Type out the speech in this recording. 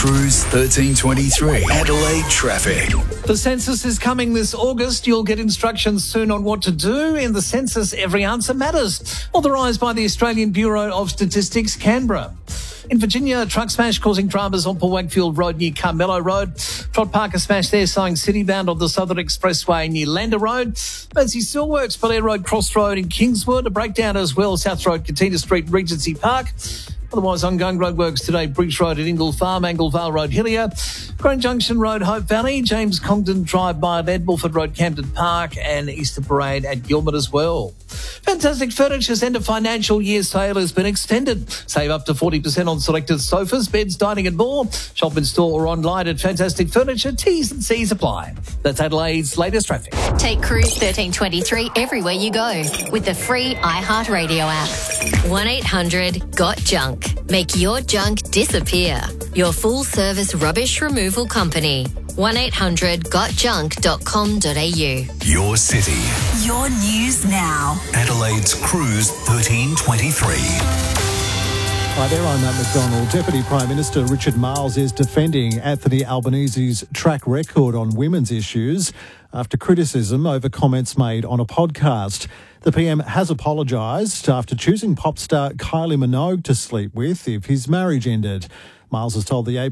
Cruise 1323. Adelaide traffic. The census is coming this August. You'll get instructions soon on what to do. In the census, every answer matters. Authorised by the Australian Bureau of Statistics, Canberra. In Virginia, a truck smash causing dramas on Paul Wakefield Road near Carmelo Road. Trot Parker smash there, Science City bound on the Southern Expressway near Lander Road. Mersey Steelworks, Belair Road, Cross Road in Kingswood. A breakdown as well, South Road, Katina Street, Regency Park. Otherwise, ongoing roadworks today, Breach Road at Ingle Farm, Anglevale Road, Hillier, Grand Junction Road, Hope Valley, James Congdon Drive by at Bulford Road, Camden Park, and Easter Parade at Gilman as well. Fantastic Furniture's end of financial year sale has been extended. Save up to 40% on selected sofas, beds, dining and more. Shop in store or online at Fantastic Furniture. T's and C's apply. That's Adelaide's latest traffic. Take Cruise 1323 everywhere you go with the free iHeartRadio app. 1-800-GOT-JUNK. Make your junk disappear. Your full-service rubbish removal company. 1-800-GOTJUNK.com.au. Your city. Your news now. Adelaide's Cruise 1323. Hi there, I'm Matt McDonald. Deputy Prime Minister Richard Marles is defending Anthony Albanese's track record on women's issues after criticism over comments made on a podcast. The PM has apologised after choosing pop star Kylie Minogue to sleep with if his marriage ended. Marles has told the